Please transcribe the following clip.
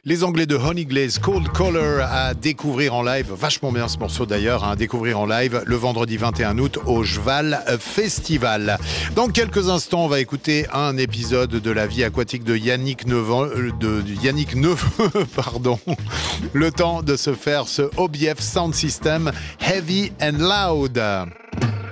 Les Anglais de Honey Glaze, Cold Color à découvrir en live, vachement bien ce morceau d'ailleurs, à découvrir en live le vendredi 21 août au Jval Festival. Dans quelques instants, on va écouter un épisode de la vie aquatique de Yannick Neveu, pardon. Le temps de se faire ce OBF Sound System Heavy and Loud.